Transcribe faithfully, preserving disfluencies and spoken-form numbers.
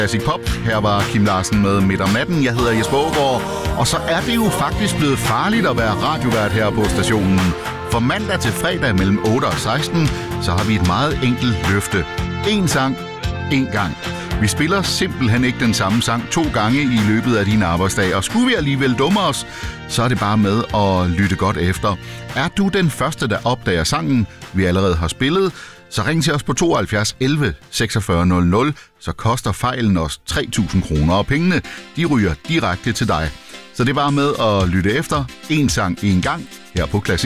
Classic Pop. Her var Kim Larsen med Midt om natten. Jeg hedder Jesper Aagaard. Og så er det jo faktisk blevet farligt at være radiovært her på stationen. For mandag til fredag mellem otte og seksten, så har vi et meget enkelt løfte. En sang, en gang. Vi spiller simpelthen ikke den samme sang to gange i løbet af din arbejdsdag. Og skulle vi alligevel dumme os, så er det bare med at lytte godt efter. Er du den første, der opdager sangen, vi allerede har spillet, så ring til os på tooghalvfjerds elleve seksogfyrre nul nul, så koster fejlen os tre tusind kroner, og pengene de ryger direkte til dig. Så det er bare med at lytte efter. En sang, en gang her på Classic.